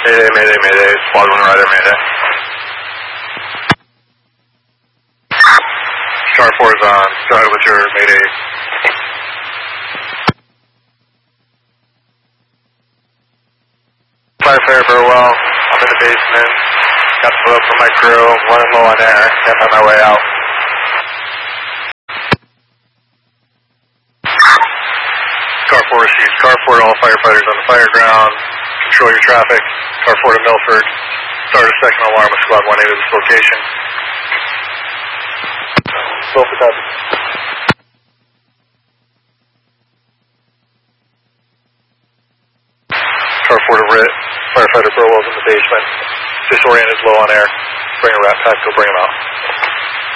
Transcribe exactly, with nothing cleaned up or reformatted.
Mayday, mayday, mayday. Squad one rider, mayday. Star four is on. Go ahead with your mayday. Firefighter very well. I'm in the basement. Got split up from my crew. I'm running low on air. Can't find my way out. Car four received. Car four to all firefighters on the fire ground. Control your traffic. Car four to Milford. Start a second alarm with squad one A to this location. Go for copy. Car four to Rit. Firefighter Burwell's in the basement. Disoriented, low on air. Bring a rat pack, go bring him out.